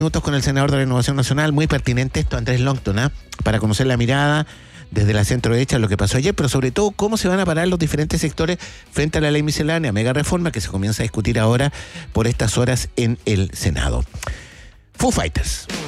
Minutos con el senador de Renovación Nacional, muy pertinente esto, Andrés Longton, para conocer la mirada desde la centro derecha de lo que pasó ayer, pero sobre todo cómo se van a parar los diferentes sectores frente a la ley miscelánea, mega reforma que se comienza a discutir ahora por estas horas en el Senado. Foo Fighters.